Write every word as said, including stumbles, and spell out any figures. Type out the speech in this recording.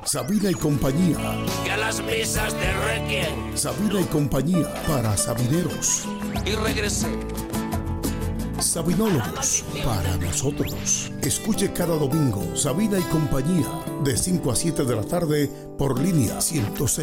Sabina y compañía. Que a las misas de Requiem. Sabina y compañía para sabineros. Y regresé. Sabinólogos para nosotros. Escuche cada domingo Sabina y compañía de cinco a siete de la tarde por línea ciento seis.